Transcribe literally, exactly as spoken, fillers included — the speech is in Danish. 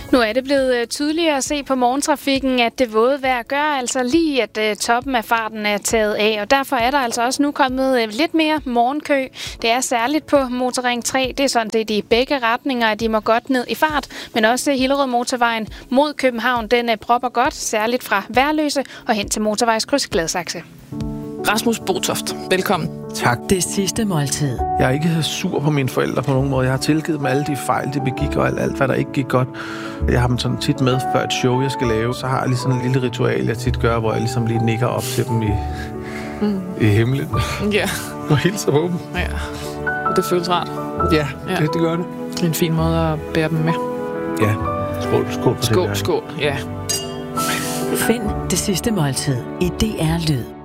Nu er det blevet tydeligere at se på morgentrafikken, at det våde vejr gør altså lige, at uh, toppen af farten er taget af. Og derfor er der altså også nu kommet uh, lidt mere morgenkø. Det er særligt på Motorring tre. Det er sådan, det er de begge retninger, at de må godt ned i fart. Men også Hillerød Motorvejen mod København, den uh, propper godt, særligt fra Værløse og hen til motorvejskryds Gladsaxe. Rasmus Botoft, velkommen. Tak. Det sidste måltid. Jeg er ikke sur på mine forældre på nogen måde. Jeg har tilgivet dem alle de fejl, de begik, og alt, alt hvad der ikke gik godt. Jeg har dem sådan tit med, før et show, jeg skal lave. Så har jeg lige sådan en lille ritual, jeg tit gør, hvor jeg ligesom lige nikker op til dem i, mm. i himlen. Ja. Og hilser på dem. Ja. Det føles rart. Ja, ja. Det, det gør det. Det er en fin måde at bære dem med. Ja. Skål, skål på Skål, det. skål, ja. Find det sidste måltid i D R Lyd.